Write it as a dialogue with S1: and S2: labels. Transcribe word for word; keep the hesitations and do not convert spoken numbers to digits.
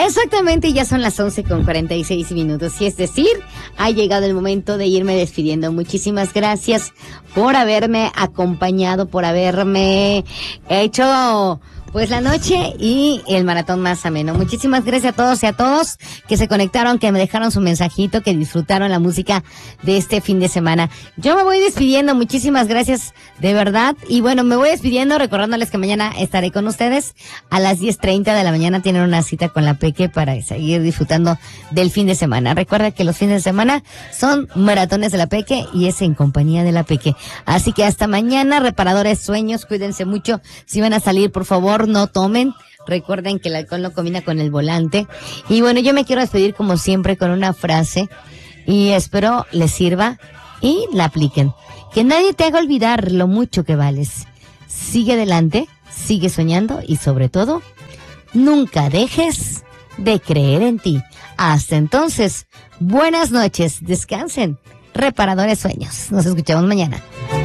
S1: Exactamente, ya son las once con cuarenta y seis minutos. Y es decir, ha llegado el momento de irme despidiendo. Muchísimas gracias por haberme acompañado, por haberme hecho pues la noche y el maratón más ameno. Muchísimas gracias a todos y a todos que se conectaron, que me dejaron su mensajito, que disfrutaron la música de este fin de semana. Yo me voy despidiendo, muchísimas gracias de verdad. Y bueno, me voy despidiendo recordándoles que mañana estaré con ustedes a las diez treinta de la mañana. Tienen una cita con la Peque para seguir disfrutando del fin de semana. Recuerda que los fines de semana son maratones de la Peque y es en compañía de la Peque. Así que hasta mañana, reparadores sueños, cuídense mucho. Si van a salir, por favor, no tomen. Recuerden que el alcohol no combina con el volante. Y bueno, yo me quiero despedir como siempre con una frase y espero les sirva y la apliquen. Que nadie te haga olvidar lo mucho que vales. Sigue adelante, sigue soñando y sobre todo, nunca dejes de creer en ti. Hasta entonces, buenas noches, descansen. Reparadores sueños. Nos escuchamos mañana.